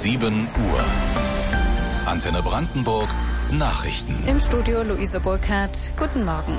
7 Uhr. Antenne Brandenburg, Nachrichten. Im Studio Luise Burkhardt. Guten Morgen.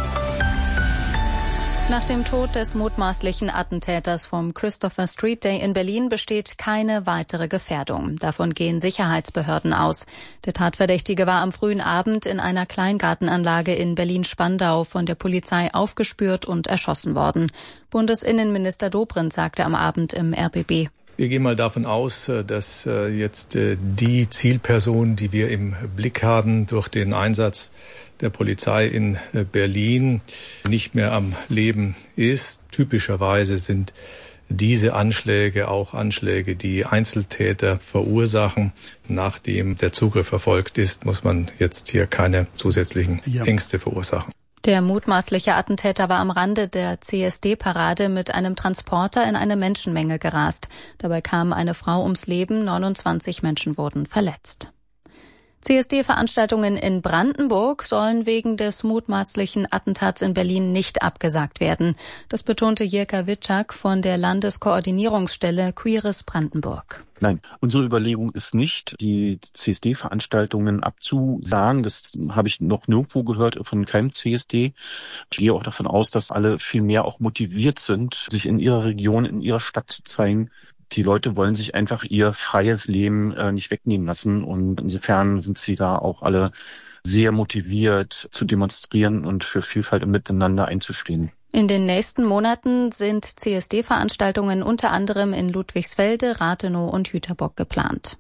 Nach dem Tod des mutmaßlichen Attentäters vom Christopher Street Day in Berlin besteht keine weitere Gefährdung. Davon gehen Sicherheitsbehörden aus. Der Tatverdächtige war am frühen Abend in einer Kleingartenanlage in Berlin-Spandau von der Polizei aufgespürt und erschossen worden. Bundesinnenminister Dobrindt sagte am Abend im RBB: Wir gehen mal davon aus, dass jetzt die Zielperson, die wir im Blick haben, durch den Einsatz der Polizei in Berlin nicht mehr am Leben ist. Typischerweise sind diese Anschläge auch Anschläge, die Einzeltäter verursachen. Nachdem der Zugriff erfolgt ist, muss man jetzt hier keine zusätzlichen Ängste verursachen. Der mutmaßliche Attentäter war am Rande der CSD-Parade mit einem Transporter in eine Menschenmenge gerast. Dabei kam eine Frau ums Leben, 29 Menschen wurden verletzt. CSD-Veranstaltungen in Brandenburg sollen wegen des mutmaßlichen Attentats in Berlin nicht abgesagt werden. Das betonte Jirka Witschak von der Landeskoordinierungsstelle Queeres Brandenburg. Nein, unsere Überlegung ist nicht, die CSD-Veranstaltungen abzusagen. Das habe ich noch nirgendwo gehört von keinem CSD. Ich gehe auch davon aus, dass alle viel mehr auch motiviert sind, sich in ihrer Region, in ihrer Stadt zu zeigen. Die Leute wollen sich einfach ihr freies Leben nicht wegnehmen lassen, und insofern sind sie da auch alle sehr motiviert zu demonstrieren und für Vielfalt im Miteinander einzustehen. In den nächsten Monaten sind CSD-Veranstaltungen unter anderem in Ludwigsfelde, Rathenow und Jüterbock geplant.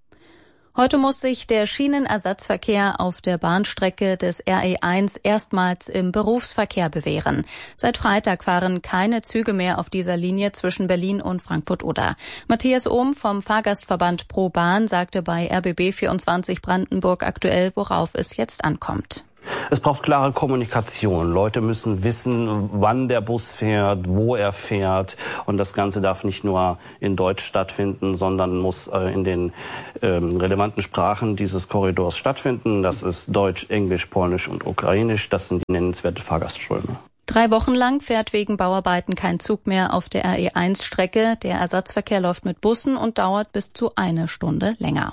Heute muss sich der Schienenersatzverkehr auf der Bahnstrecke des RE1 erstmals im Berufsverkehr bewähren. Seit Freitag fahren keine Züge mehr auf dieser Linie zwischen Berlin und Frankfurt-Oder. Matthias Ohm vom Fahrgastverband Pro Bahn sagte bei RBB 24 Brandenburg aktuell, worauf es jetzt ankommt. Es braucht klare Kommunikation. Leute müssen wissen, wann der Bus fährt, wo er fährt. Und das Ganze darf nicht nur in Deutsch stattfinden, sondern muss in den relevanten Sprachen dieses Korridors stattfinden. Das ist Deutsch, Englisch, Polnisch und Ukrainisch. Das sind die nennenswerte Fahrgastströme. 3 Wochen lang fährt wegen Bauarbeiten kein Zug mehr auf der RE1-Strecke. Der Ersatzverkehr läuft mit Bussen und dauert bis zu 1 Stunde länger.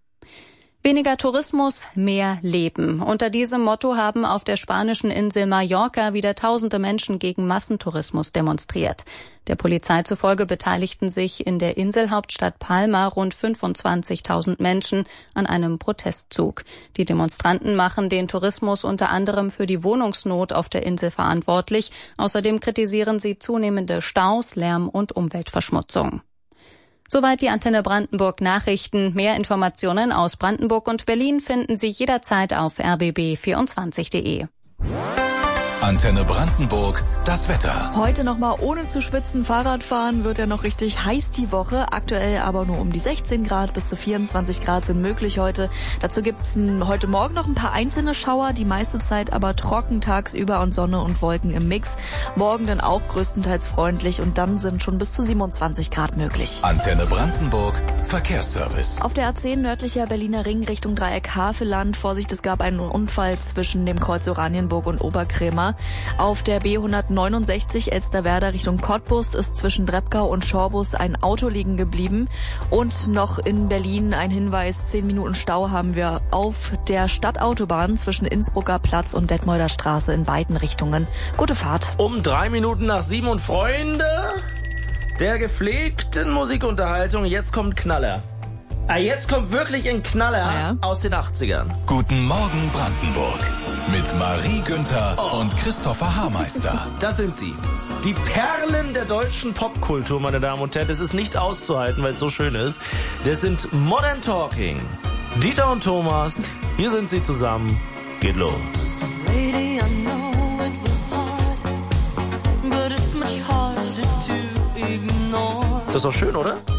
Weniger Tourismus, mehr Leben. Unter diesem Motto haben auf der spanischen Insel Mallorca wieder tausende Menschen gegen Massentourismus demonstriert. Der Polizei zufolge beteiligten sich in der Inselhauptstadt Palma rund 25.000 Menschen an einem Protestzug. Die Demonstranten machen den Tourismus unter anderem für die Wohnungsnot auf der Insel verantwortlich. Außerdem kritisieren sie zunehmende Staus, Lärm und Umweltverschmutzung. Soweit die Antenne Brandenburg Nachrichten. Mehr Informationen aus Brandenburg und Berlin finden Sie jederzeit auf rbb24.de. Antenne Brandenburg, das Wetter. Heute nochmal ohne zu schwitzen Fahrrad fahren, wird ja noch richtig heiß die Woche. Aktuell aber nur um die 16 Grad, bis zu 24 Grad sind möglich heute. Dazu gibt's heute Morgen noch ein paar einzelne Schauer, die meiste Zeit aber trocken tagsüber und Sonne und Wolken im Mix. Morgen dann auch größtenteils freundlich und dann sind schon bis zu 27 Grad möglich. Antenne Brandenburg, Verkehrsservice. Auf der A10 nördlicher Berliner Ring Richtung Dreieck Havelland. Vorsicht, es gab einen Unfall zwischen dem Kreuz Oranienburg und Oberkrämer. Auf der B169 Elsterwerda Richtung Cottbus ist zwischen Drebkau und Schorbus ein Auto liegen geblieben. Und noch in Berlin ein Hinweis, 10 Minuten Stau haben wir auf der Stadtautobahn zwischen Innsbrucker Platz und Detmolder Straße in beiden Richtungen. Gute Fahrt. Um 3 Minuten nach 7 und Freunde der gepflegten Musikunterhaltung, jetzt kommt Knaller. Jetzt kommt wirklich ein Knaller aus den 80ern. Guten Morgen Brandenburg mit Marie Günther und Christopher Haarmeister. Das sind sie. Die Perlen der deutschen Popkultur, meine Damen und Herren. Das ist nicht auszuhalten, weil es so schön ist. Das sind Modern Talking. Dieter und Thomas, hier sind sie zusammen. Geht los. Lady, I know it was hard, but it's much harder to ignore. Das ist doch schön, oder?